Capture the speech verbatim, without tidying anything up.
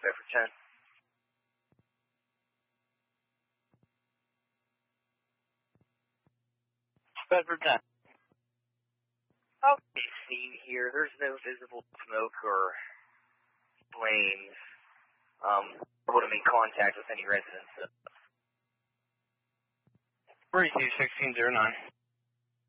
Bedford ten. Bedford ten. Okay, scene here. There's no visible smoke or flames. Um, able to make contact with any residents. forty-two, sixteen oh nine.